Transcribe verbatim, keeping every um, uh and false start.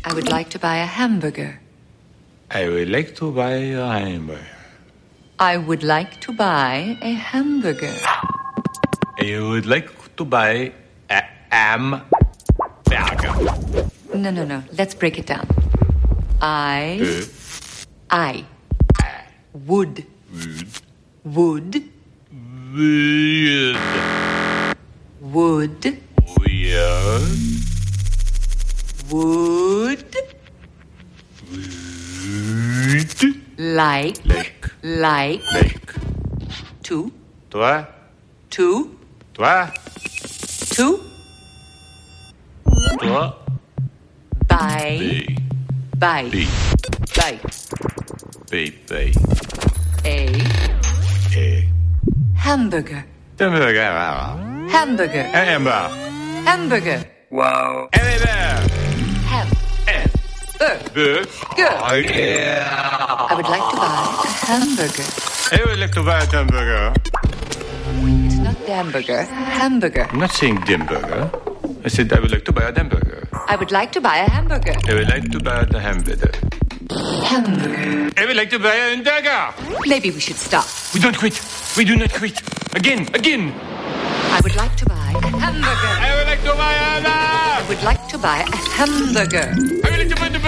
I would like to buy a hamburger. I would like to buy a hamburger. I would like to buy a hamburger. I would like to buy a hamburger. No, no, no. Let's break it down. I... Uh, I... Would... would. Would... Would. Would... Weird. Would... Would. Like... Like. Like... Like. To... Toi. To... Toi. To... Toi. Buy... Be. Buy... Be. Buy... Be. Be. A... A. Hamburger... Hamburger. Hamburger... Hamburger. Hamburger... Wow. Hamburger. Ham... Ham. Bur... Burger. Good. Oh, yeah. I would like to buy a hamburger. I would like to buy a hamburger. It's not hamburger. Hamburger. I'm not saying hamburger. I said I would like to buy a hamburger. I would like to buy a hamburger. I would like to buy a hamburger. Hamburger. I would like to buy a hamburger. Maybe we should stop. We don't quit. We do not quit. Again, again. I would like to buy a hamburger. I would like to buy a hamburger. I would like to buy a hamburger. I would like to buy the